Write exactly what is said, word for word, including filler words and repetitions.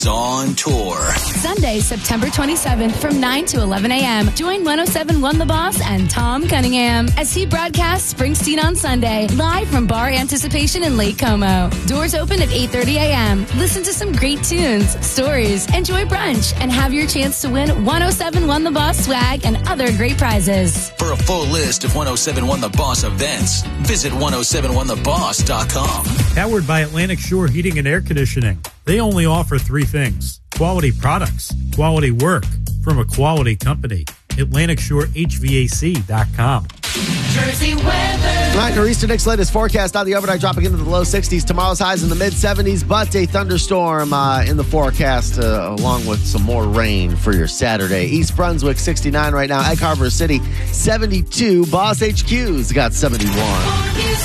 On tour. Sunday, September twenty-seventh from nine to eleven a.m. Join one oh seven point one The Boss and Tom Cunningham as he broadcasts Springsteen on Sunday, live from Bar Anticipation in Lake Como. Doors open at eight thirty a.m. Listen to some great tunes, stories, enjoy brunch, and have your chance to win one oh seven point one The Boss swag and other great prizes. For a full list of one oh seven point one The Boss events, visit one oh seven one the boss dot com. Powered by Atlantic Shore Heating and Air Conditioning. They only offer three things: quality products, quality work from a quality company. Atlantic Shore H V A C dot com. Jersey weather. Tonight, nor'easter Nick's latest forecast on the overnight, dropping into the low sixties. Tomorrow's highs in the mid seventies, but a thunderstorm uh, in the forecast, uh, along with some more rain for your Saturday. East Brunswick, sixty-nine right now. Egg Harbor City, seventy-two. Boss H Q's got seventy-one.